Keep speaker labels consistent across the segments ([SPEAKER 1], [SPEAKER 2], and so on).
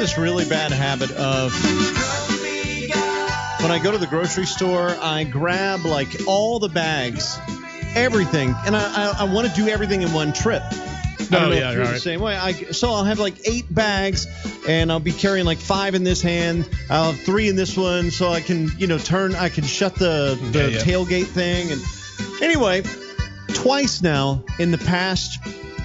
[SPEAKER 1] this really bad habit of when I go to the grocery store, I grab like all the bags, everything, and I want to do everything in one trip. You're the same way. So I'll have like 8 bags, and I'll be carrying like 5 in this hand. I'll have 3 in this one, so I can, I can shut the tailgate thing. And anyway, twice now in the past,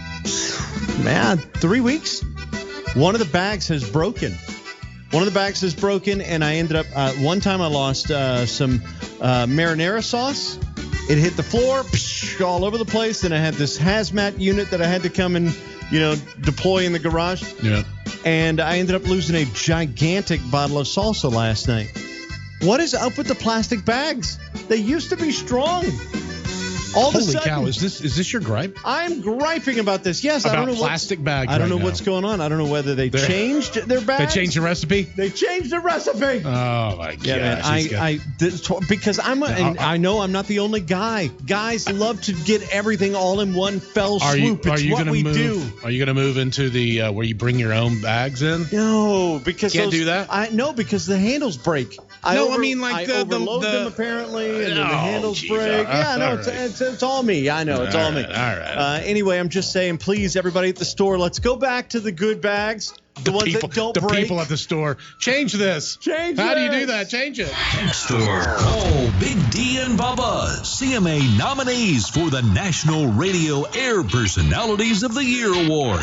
[SPEAKER 1] 3 weeks, one of the bags has broken. And I ended up, one time I lost some marinara sauce. It hit the floor, all over the place. Then I had this hazmat unit that I had to come and, deploy in the garage.
[SPEAKER 2] Yeah.
[SPEAKER 1] And I ended up losing a gigantic bottle of salsa last night. What is up with the plastic bags? They used to be strong.
[SPEAKER 2] Holy cow! Is this your gripe?
[SPEAKER 1] I'm griping about this. Yes,
[SPEAKER 2] about
[SPEAKER 1] I don't know
[SPEAKER 2] plastic bags.
[SPEAKER 1] I don't know what's going on. I don't know whether they changed their bags.
[SPEAKER 2] They changed the recipe.
[SPEAKER 1] Oh
[SPEAKER 2] my gosh!
[SPEAKER 1] Yeah, because I know I'm not the only guy. Guys love to get everything all in one fell swoop. It's what we do.
[SPEAKER 2] Are you going to move into the where you bring your own bags in?
[SPEAKER 1] No, because
[SPEAKER 2] can't do that.
[SPEAKER 1] No, because the handles break. I overload them apparently, and then the handles break. It's all me. I know, it's all me.
[SPEAKER 2] All right.
[SPEAKER 1] Anyway, I'm just saying, please, everybody at the store, let's go back to the good bags. The ones that don't break.
[SPEAKER 2] The people at the store. Change this. How do you do that? Change it.
[SPEAKER 3] Store. Call Big D and Bubba, CMA nominees for the National Radio Air Personalities of the Year Award.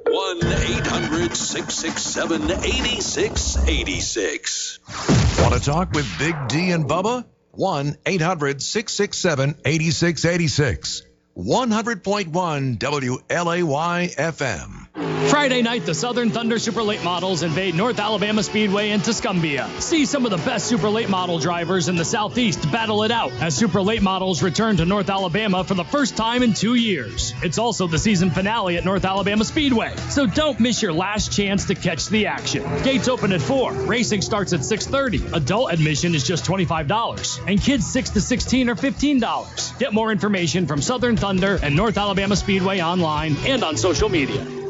[SPEAKER 3] 1-800-667-8686.
[SPEAKER 4] Want to talk with Big D and Bubba? 1-800-667-8686. 100.1 WLAY FM.
[SPEAKER 5] Friday night, the Southern Thunder Super Late Models invade North Alabama Speedway in Tuscumbia. See some of the best Super Late Model drivers in the Southeast battle it out as Super Late Models return to North Alabama for the first time in 2 years. It's also the season finale at North Alabama Speedway, so don't miss your last chance to catch the action. Gates open at 4. Racing starts at 6:30. Adult admission is just $25, and kids 6 to 16 are $15. Get more information from Southern Thunder and North Alabama Speedway online and on social media.